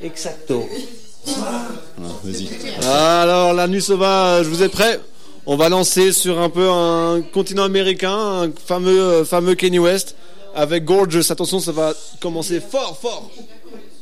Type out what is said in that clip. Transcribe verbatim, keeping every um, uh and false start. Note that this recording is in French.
Exacto. Ah, vas-y. Alors, la nuit sauvage, vous êtes prêts? On va lancer sur un peu un continent américain, un fameux, fameux Kanye West, avec Gorgeous. Attention, ça va commencer fort, fort.